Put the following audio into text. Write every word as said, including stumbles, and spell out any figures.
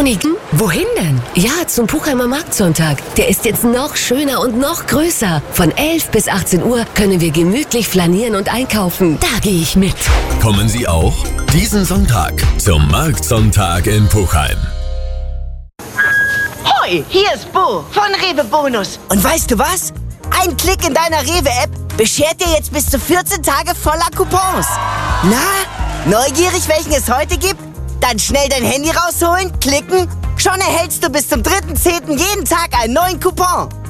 Picknicken? Wohin denn? Ja, zum Puchheimer Marktsonntag. Der ist jetzt noch schöner und noch größer. Von elf bis achtzehn Uhr können wir gemütlich flanieren und einkaufen. Da gehe ich mit. Kommen Sie auch diesen Sonntag zum Marktsonntag in Puchheim. Hoi, hier ist Bo von Rewe Bonus. Und weißt du was? Ein Klick in deiner Rewe-App beschert dir jetzt bis zu vierzehn Tage voller Coupons. Na, neugierig, welchen es heute gibt? Dann schnell dein Handy rausholen, klicken. Schon erhältst du bis zum dritten zehnten jeden Tag einen neuen Coupon.